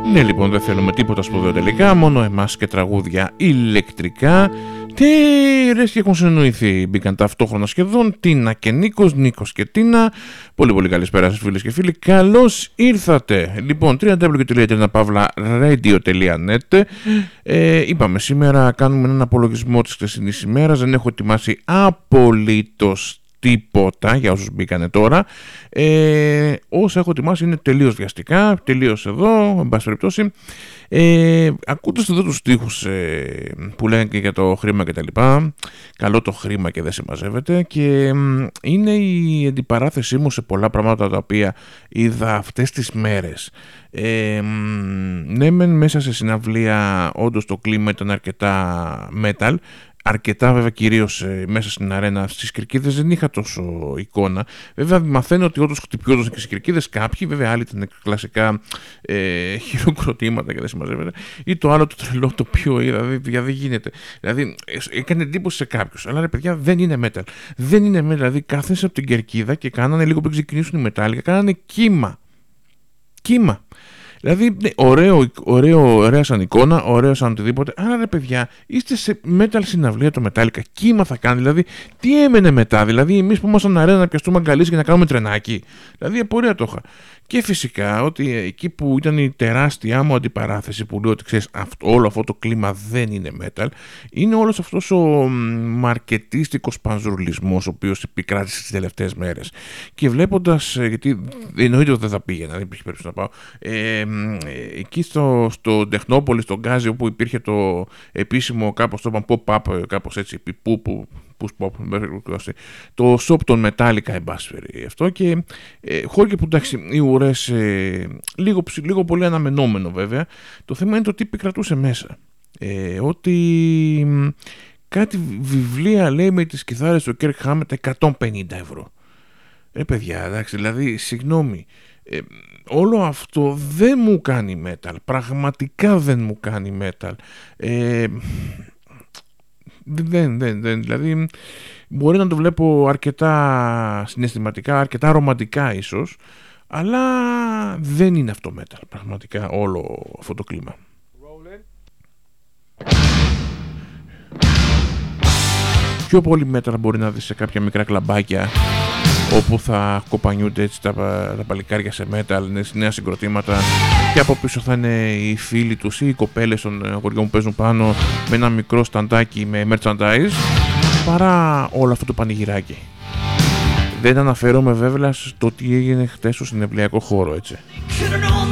Ναι, λοιπόν, δεν θέλουμε τίποτα σπουδαίο τελικά, μόνο εμάς και τραγούδια ηλεκτρικά. Τι ρε και έχουν συνοηθεί, μπήκαν ταυτόχρονα σχεδόν Τίνα και Νίκος, Νίκος και Τίνα. Πολύ πολύ καλησπέρα σας φίλες και φίλοι, καλώς ήρθατε. Λοιπόν, www.radio.net. Είπαμε σήμερα κάνουμε έναν απολογισμό της χθεσινής ημέρας, δεν έχω ετοιμάσει απολύτως τίποτα για όσους μπήκανε τώρα. Όσα έχω ετοιμάσει είναι τελείως βιαστικά, τελείως εδώ, εν πάση περιπτώσει. Ακούτε εδώ τους στίχους που λένε και για το χρήμα και τα λοιπά. Καλό το χρήμα και δεν συμμαζεύεται. Και είναι η αντιπαράθεσή μου σε πολλά πράγματα τα οποία είδα αυτές τις μέρες. Ναι, μέσα σε συναυλία όντως το κλίμα ήταν αρκετά metal. Αρκετά βέβαια, κυρίως μέσα στην αρένα. Στις Κερκίδες δεν είχα τόσο εικόνα. Βέβαια μαθαίνω ότι όντως χτυπιόντουσαν και στις Κερκίδες κάποιοι, βέβαια άλλοι ήταν κλασικά χειροκροτήματα και δεν συμμαζεύεται. Ή το άλλο το τρελό το οποίο είδα, δηλαδή δεν γίνεται. Δηλαδή έκανε εντύπωση σε κάποιους. Αλλά ρε παιδιά, δεν είναι metal. Δεν είναι metal. Δηλαδή κάθεσαι από την Κερκίδα και κάνανε λίγο πριν ξεκινήσουν οι μετάλλοι και κάνανε κύμα. Κύμα. Δηλαδή, ναι, ωραία σαν εικόνα, ωραίο σαν οτιδήποτε. Άρα ρε παιδιά, είστε σε metal συναυλία το Metallica. Κύμα θα κάνει, δηλαδή, τι έμενε μετά. Δηλαδή, εμείς που ήμασταν αρένα να πιαστούμε αγκαλίες και να κάνουμε τρενάκι. Δηλαδή, απορία το είχα. Και φυσικά ότι εκεί που ήταν η τεράστια μου αντιπαράθεση που λέω ότι ξέρεις, όλο αυτό το κλίμα δεν είναι metal, είναι όλος αυτός ο μαρκετίστικος πανζουρλισμός ο οποίος επικράτησε τις τελευταίες μέρες. Και βλέποντας, γιατί εννοείται ότι δεν θα πήγαινα, δεν υπήρχε περίπτωση να πάω, εκεί στο Τεχνόπολη, στον Γκάζι, όπου υπήρχε το επίσημο κάπως το είπαν pop-up, κάπως έτσι, το shop των Metallica, εν πάση περιπτώσει αυτό, και χώρια που εντάξει οι ουρές λίγο πολύ αναμενόμενο βέβαια. Το θέμα είναι το τι επικρατούσε μέσα, ότι κάτι βιβλία λέει με τις κιθάρες του Kirk Hammett 150 ευρώ. Παιδιά, εντάξει, δηλαδή συγγνώμη, όλο αυτό δεν μου κάνει metal, πραγματικά δεν μου κάνει metal. Δηλαδή μπορεί να το βλέπω αρκετά συναισθηματικά, αρκετά ρομαντικά ίσως, αλλά δεν είναι αυτό metal πραγματικά όλο αυτό το κλίμα. Πιο πολύ metal μπορεί να δεις σε κάποια μικρά κλαμπάκια όπου θα κοπανιούνται έτσι τα παλικάρια σε metal, σε νέα συγκροτήματα, και από πίσω θα είναι οι φίλοι τους ή οι κοπέλες των αγοριών που παίζουν πάνω με ένα μικρό σταντάκι με merchandise, παρά όλο αυτό το πανηγυράκι. Δεν αναφέρομαι βέβαια στο τι έγινε χτες στο συνευλιακό χώρο, έτσι.